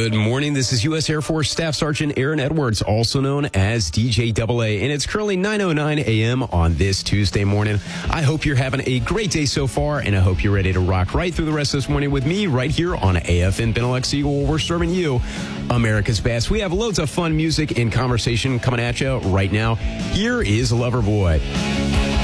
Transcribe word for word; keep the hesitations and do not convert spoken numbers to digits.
Good morning. This is U S Air Force Staff Sergeant Aaron Edwards, also known as D J double A, and it's currently nine oh nine a.m. on this Tuesday morning. I hope you're having a great day so far, and I hope you're ready to rock right through the rest of this morning with me right here on A F N Benelux Eagle, where we're serving you America's best. We have loads of fun music and conversation coming at you right now. Here is Loverboy.